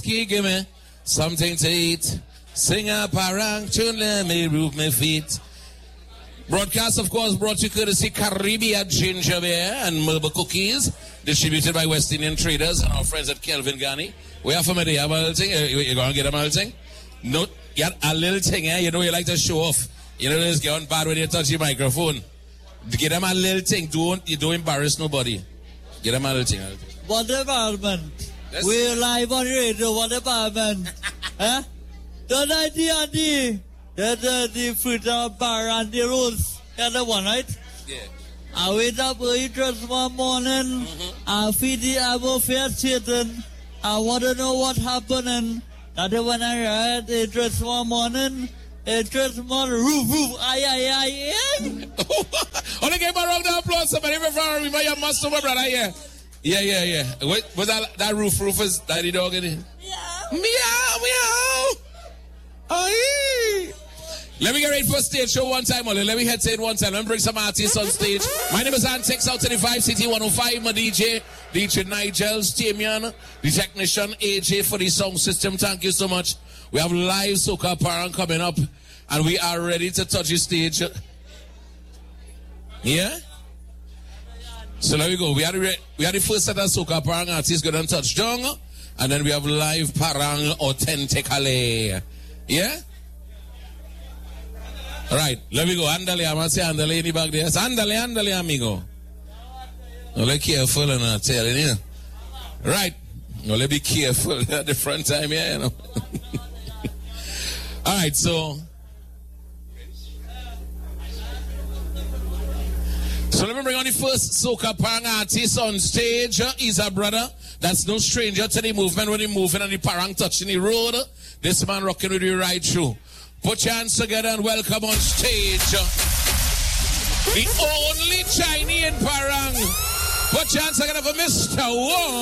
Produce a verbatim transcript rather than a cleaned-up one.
give me something to eat. Sing a parang tune, let me move my feet. Broadcast, of course, brought to you courtesy Caribbean Ginger Beer and Melba Cookies, distributed by West Indian Traders and our friends at Kelvin Ghani. We are familiar. You have a little thing? You're going to get a little thing? No, you have a little thing, eh? You know you like to show off. You know this going bad when you touch your microphone. Get them a little thing. Don't, you don't embarrass nobody. Get them a little thing. What department? We're live on radio. What department? Huh? Don't I do the the the fruit of bar and the rules? That's the one, right? Yeah. I wake up early just one morning. Mm-hmm. I feed the apple fair sitting. I want to know what happening. That's when I heard it just one morning. It just one roof, roof, aye, aye, aye, aye. Only give a round of applause. Somebody refer me by your master, my brother. Yeah, yeah, yeah, yeah. What was that? That roof, roof is that the dog in it? Yeah. Meow, meow. Aye. Let me get ready for a stage show one time, only. Let me head to it one time. Let me bring some artists on stage. My name is Antex out twenty-five C T one oh five. My D J, D J Nigel, Stamian, the technician A J for the sound system. Thank you so much. We have live Soca Parang coming up, and we are ready to touch the stage. Yeah? So there we go. We are the, we are the first set of Soca Parang artists going to touch down, and then we have live Parang authentically. Yeah? All right, let me go. Andale, I'm going to say andale in the back there. Andale, andale, amigo. No, be careful, and I'm telling you. Right. No, let's be careful at the front time, yeah, you know. All right, so. So let me bring on the first Soca Parang artist on stage. He's a brother that's no stranger to the movement when he's moving and the Parang touching the road. This man rocking with you right through. Put your hands together and welcome on stage the only Chinese in Parang. Put your hands together for Mister Wong.